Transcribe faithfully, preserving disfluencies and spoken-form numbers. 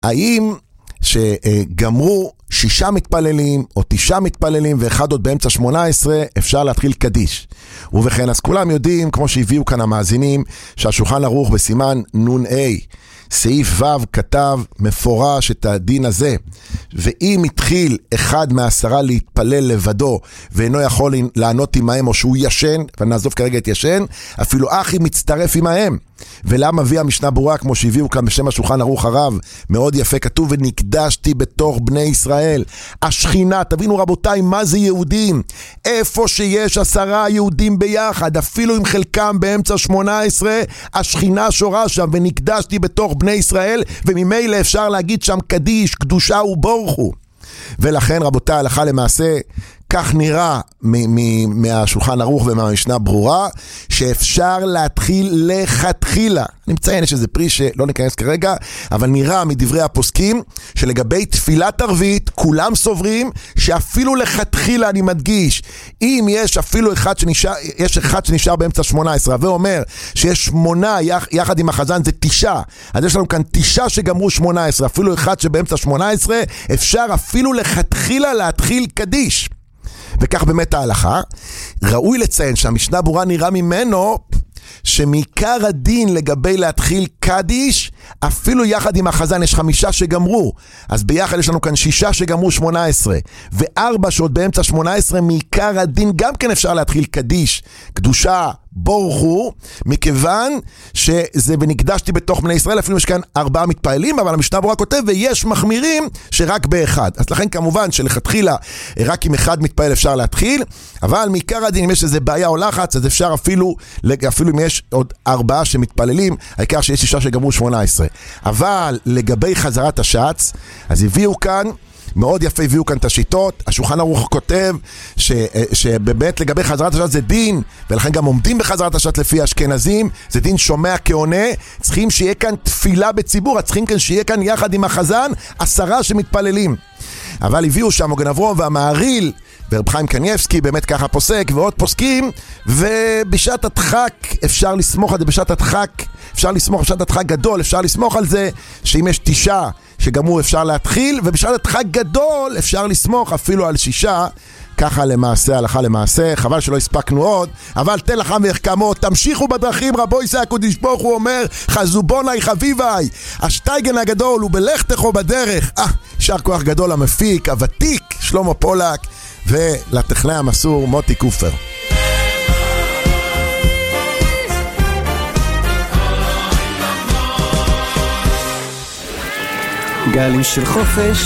האם שגמרו שישה מתפללים או תשעה מתפללים ואחד עוד באמצע שמונה עשרה אפשר להתחיל קדיש? ובכן, אז כולם יודעים, כמו שהביאו כאן המאזינים, שהשולחן ערוך בסימן נון A סעיף ו' כתב מפורש את הדין הזה, ואם התחיל אחד מעשרה להתפלל לבדו ואינו יכול לענות עמהם או שהוא ישן, ונעזוב כרגע את ישן, אפילו אחי מצטרף עמהם. ולמה מביא המשנה ברורה, כמו שהביאו כאן בשם השולחן ערוך הרב, מאוד יפה, כתוב ונקדשתי בתוך בני ישראל. השכינה, תבינו רבותיי, מה זה יהודים? איפה שיש עשרה יהודים ביחד, אפילו עם חלקם באמצע שמונה עשרה, השכינה שורה שם, ונקדשתי בתוך בני ישראל, וממילא אפשר להגיד שם קדיש, קדושה ובורכו. ולכן רבותיי, הלכה למעשה, כך נראה מהשולחן ערוך ומהמשנה ברורה, שאפשר להתחיל לכתחילה. אני מציין שזה פרי שלא ניכנס כרגע, אבל נראה מדברי הפוסקים, שלגבי תפילת ערבית, כולם סוברים שאפילו לכתחילה, אני מדגיש, אם יש אפילו אחד שנשאר, יש אחד שנשאר באמצע שמונה עשרה, ואומר שיש שמונה יחד עם החזן זה תשעה, אז יש לנו כאן תשעה שגמרו שמונה עשרה, אפילו אחד שבאמצע שמונה עשרה, אפשר אפילו לכתחילה להתחיל קדיש. וכך באמת ההלכה. ראוי לציין שהמשנה ברורה נראה ממנו שמעיקר הדין לגבי להתחיל קדיש, אפילו יחד עם החזן יש חמישה שגמרו, אז ביחד יש לנו כאן שישה שגמרו שמונה עשרה, וארבע שעוד באמצע שמונה עשרה, מעיקר הדין גם כן אפשר להתחיל קדיש, קדושה, בורכו, מכיוון שזה ונקדשתי בתוך בני ישראל, אפילו יש כאן ארבעה מתפעלים, אבל המשנה ברורה כותב, ויש מחמירים שרק באחד. אז לכן כמובן שלכתחילה רק עם אחד מתפעל אפשר להתחיל, אבל מעיקר הדין, אם יש איזה בעיה או לחץ, אז אפשר אפילו, אפילו אם יש עוד ארבעה שמתפללים, העיקר שיש שישה שגמרו שמונה עשרה. אבל לגבי חזרת השץ, אז הביאו כאן, מאוד יפה הביאו כאן את השיטות, השולחן ערוך כותב ש, שבאמת לגבי חזרת השעת זה דין, ולכן גם עומדים בחזרת השעת לפי האשכנזים, זה דין שומע כעונה, צריכים שיהיה כאן תפילה בציבור, צריכים כאן שיהיה כאן יחד עם החזן עשרה שמתפללים. אבל הביאו שם מגן אברום והמעריל ורב חיים קניאבסקי, באמת ככה פוסק, ועוד פוסקים, ובשעת הדחק אפשר לסמוך על זה, בשעת הדחק אפשר לסמוך, בשעת הדחק גדול אפשר לסמוך על זה, שאם יש תשעה שגמרו אפשר להתחיל, ובשעת הדחק גדול אפשר לסמוך אפילו על שישה, ככה למעשה, הלכה למעשה, חבל שלא הספקנו עוד, אבל תן לכם ויחכמות, תמשיכו בדרכים רבו ישע הקודש ברוך הוא אומר, חזובוני חביבי, השטייגן הגדול הוא בלכתךו בדרך, אה, שר כוח גדול המפיק, הוותיק, שלמה פולק, ולטכנאי המסור מוטי קופר. גלים של חופש